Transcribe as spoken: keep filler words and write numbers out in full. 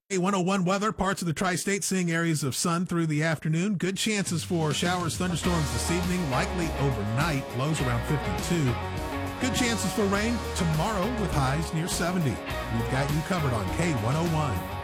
K one oh one weather, parts of the tri-state seeing areas of sun through the afternoon. Good chances for showers, thunderstorms this evening, likely overnight, lows around fifty-two. Good chances for rain tomorrow with highs near seventy. We've got you covered on K one oh one.